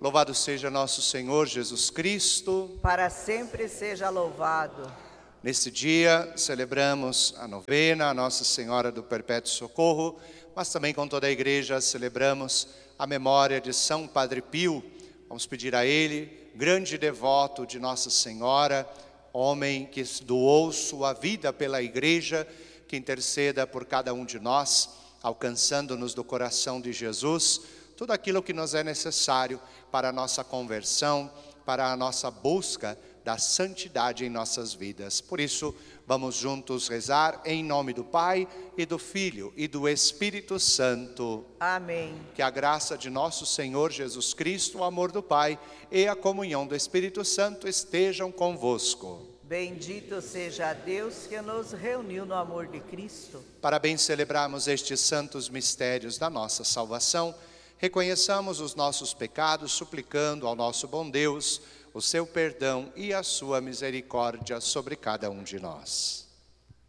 Louvado seja nosso Senhor Jesus Cristo. Para sempre seja louvado. Nesse dia, celebramos a novena, a Nossa Senhora do Perpétuo Socorro, mas também com toda a igreja celebramos a memória de São Padre Pio. Vamos pedir a ele, grande devoto de Nossa Senhora, homem que doou sua vida pela igreja, que interceda por cada um de nós, alcançando-nos do coração de Jesus tudo aquilo que nos é necessário para a nossa conversão, para a nossa busca da santidade em nossas vidas. Por isso, vamos juntos rezar em nome do Pai e do Filho e do Espírito Santo. Amém. Que a graça de nosso Senhor Jesus Cristo, o amor do Pai e a comunhão do Espírito Santo estejam convosco. Bendito seja Deus que nos reuniu no amor de Cristo. Para bem celebrarmos estes santos mistérios da nossa salvação, reconheçamos os nossos pecados, suplicando ao nosso bom Deus o seu perdão e a sua misericórdia sobre cada um de nós.